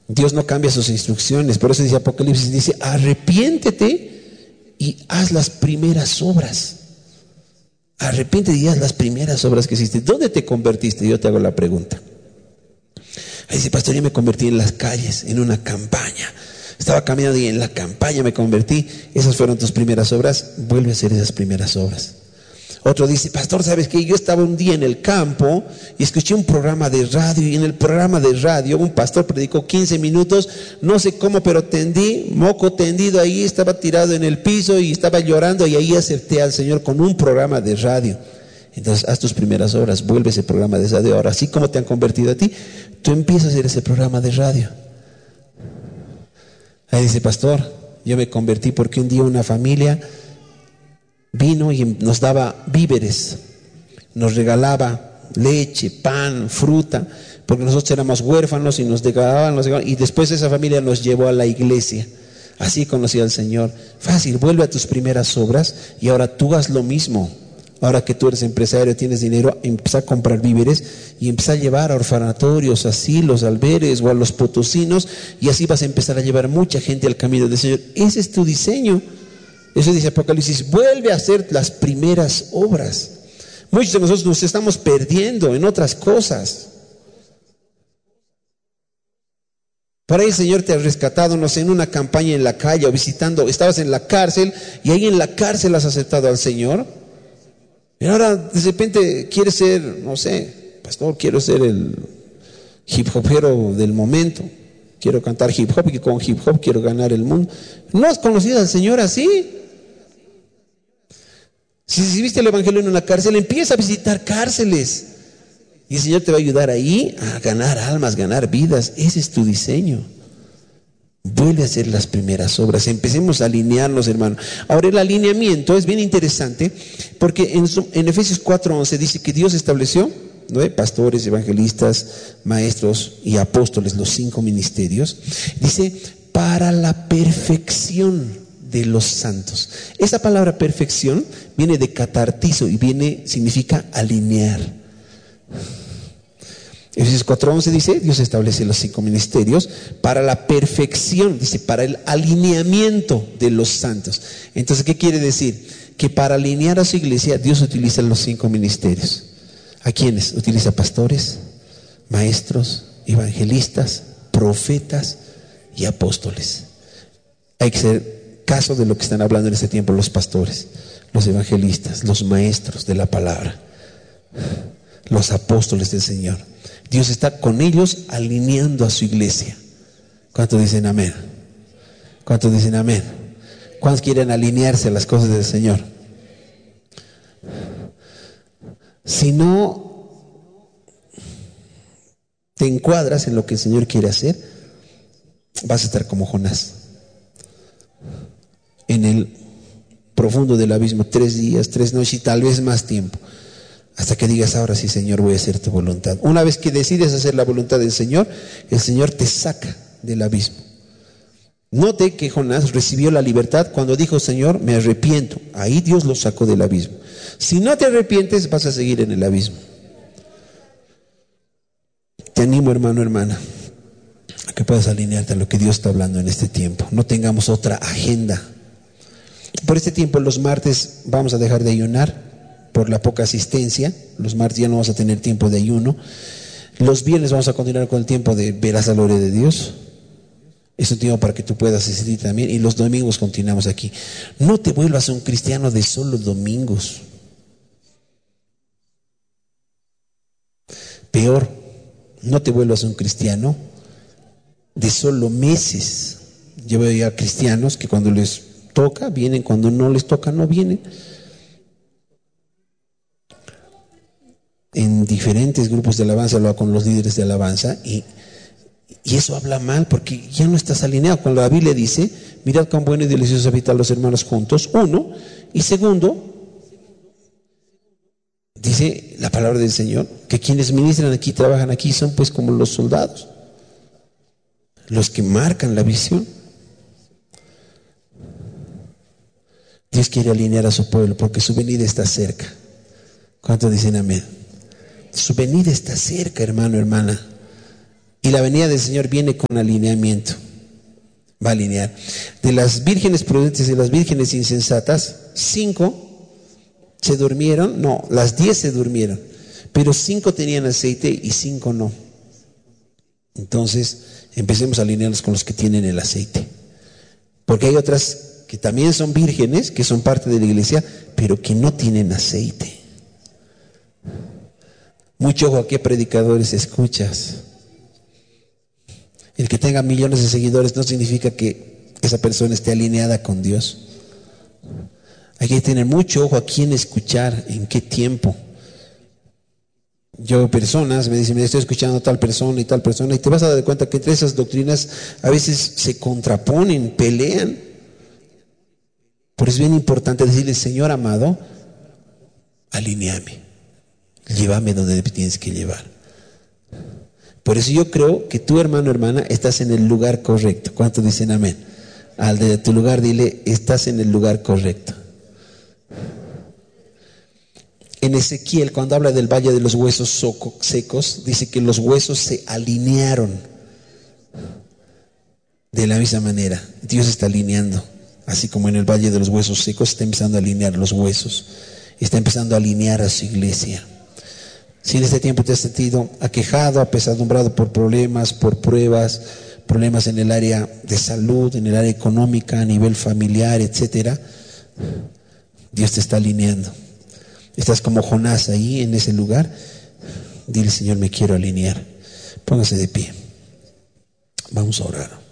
Dios no cambia sus instrucciones. Por eso dice Apocalipsis, dice, arrepiéntete y haz las primeras obras. Arrepiéntete y haz las primeras obras que hiciste. ¿Dónde te convertiste? Yo te hago la pregunta. Ahí dice, pastor, yo me convertí en las calles, en una campaña. Estaba caminando y en la campaña me convertí. Esas fueron tus primeras obras. Vuelve a hacer esas primeras obras. Otro dice, pastor, ¿sabes qué? Yo estaba un día en el campo y escuché un programa de radio, y en el programa de radio un pastor predicó 15 minutos, no sé cómo, pero tendí, moco tendido ahí, estaba tirado en el piso y estaba llorando, y ahí acepté al Señor con un programa de radio. Entonces haz tus primeras obras, vuelve ese programa de radio. Ahora, así como te han convertido a ti, tú empiezas a hacer ese programa de radio. Ahí dice, pastor, yo me convertí porque un día una familia vino y nos daba víveres, nos regalaba leche, pan, fruta, porque nosotros éramos huérfanos y nos regalaban, y después esa familia nos llevó a la iglesia. Así conocí al Señor. Fácil, vuelve a tus primeras obras y ahora tú haz lo mismo. Ahora que tú eres empresario, tienes dinero, empieza a comprar víveres y empieza a llevar a orfanatorios, asilos, albergues o a los potosinos, y así vas a empezar a llevar mucha gente al camino del Señor. Ese es tu diseño. Eso dice Apocalipsis, vuelve a hacer las primeras obras. Muchos de nosotros nos estamos perdiendo en otras cosas. Por ahí el Señor te ha rescatado, no sé, en una campaña en la calle o visitando, estabas en la cárcel y ahí en la cárcel has aceptado al Señor. Y ahora de repente quieres ser, no sé, pastor, quiero ser el hip hopero del momento. Quiero cantar hip hop y con hip hop quiero ganar el mundo. ¿No has conocido al Señor así? Si viste el evangelio en una cárcel, empieza a visitar cárceles. Y el Señor te va a ayudar ahí a ganar almas, ganar vidas. Ese es tu diseño. Vuelve a hacer las primeras obras. Empecemos a alinearnos, hermano. Ahora, el alineamiento es bien interesante porque en Efesios 4:11 dice que Dios estableció, ¿no?, pastores, evangelistas, maestros y apóstoles, los 5 ministerios. Dice, para la perfección de los santos. Esa palabra perfección viene de catartizo y significa alinear. Efesios 4:11 dice, Dios establece los 5 ministerios para la perfección, dice, para el alineamiento de los santos. Entonces, ¿qué quiere decir? Que para alinear a su iglesia, Dios utiliza los 5 ministerios. ¿A quiénes? Utiliza pastores, maestros, evangelistas, profetas y apóstoles. Hay que hacer caso de lo que están hablando en este tiempo los pastores, los evangelistas, los maestros de la palabra, los apóstoles del Señor. Dios está con ellos alineando a su iglesia. ¿Cuántos dicen amén? ¿Cuántos dicen amén? ¿Cuántos quieren alinearse a las cosas del Señor? Si no te encuadras en lo que el Señor quiere hacer, vas a estar como Jonás, en el profundo del abismo, 3 días, 3 noches y tal vez más tiempo, hasta que digas, ahora sí, Señor, voy a hacer tu voluntad. Una vez que decides hacer la voluntad del Señor, el Señor te saca del abismo. Note que Jonás recibió la libertad cuando dijo, Señor, me arrepiento. Ahí Dios lo sacó del abismo. Si no te arrepientes, vas a seguir en el abismo. Te animo, hermano, hermana, a que puedas alinearte a lo que Dios está hablando en este tiempo. No tengamos otra agenda. Por este tiempo, los martes vamos a dejar de ayunar por la poca asistencia. Los martes ya no vamos a tener tiempo de ayuno. Los viernes vamos a continuar con el tiempo de verás la gloria de Dios. Es un tiempo para que tú puedas asistir también. Y los domingos continuamos aquí. No te vuelvas un cristiano de solo domingos. Peor, no te vuelvas un cristiano de solo meses. Yo veo ya cristianos que cuando les toca vienen, cuando no les toca no vienen. En diferentes grupos de alabanza, lo hago con los líderes de alabanza, y eso habla mal porque ya no estás alineado. Cuando la Biblia dice, mirad cuán bueno y delicioso es habitar los hermanos juntos, 1, y 2, dice la palabra del Señor que quienes ministran aquí, trabajan aquí, son pues como los soldados, los que marcan la visión. Dios quiere alinear a su pueblo porque su venida está cerca. ¿Cuántos dicen amén? Su venida está cerca, hermano, hermana. Y la venida del Señor viene con alineamiento. Va a alinear. De las vírgenes prudentes y las vírgenes insensatas, 5 se durmieron. No, las 10 se durmieron. Pero 5 tenían aceite y 5 no. Entonces, empecemos a alinearnos con los que tienen el aceite. Porque hay otras que también son vírgenes, que son parte de la iglesia, pero que no tienen aceite. Mucho ojo a qué predicadores escuchas. El que tenga millones de seguidores no significa que esa persona esté alineada con Dios. Hay que tener mucho ojo a quién escuchar, en qué tiempo. Yo, personas me dicen, mira, estoy escuchando a tal persona, y te vas a dar cuenta que entre esas doctrinas a veces se contraponen, pelean. Por eso es bien importante decirle, Señor amado, alineame, llévame donde me tienes que llevar. Por eso yo creo que tú, hermano, hermana, estás en el lugar correcto. ¿Cuántos dicen amén? Al de tu lugar dile, estás en el lugar correcto. En Ezequiel, cuando habla del valle de los huesos secos, dice que los huesos se alinearon. De la misma manera, Dios está alineando. Así como en el valle de los huesos secos está empezando a alinear los huesos. Está empezando a alinear a su iglesia. Si en este tiempo te has sentido aquejado, apesadumbrado por problemas, por pruebas, problemas en el área de salud, en el área económica, a nivel familiar, etcétera, Dios te está alineando. Estás como Jonás ahí en ese lugar. Dile, Señor, me quiero alinear. Póngase de pie. Vamos a orar.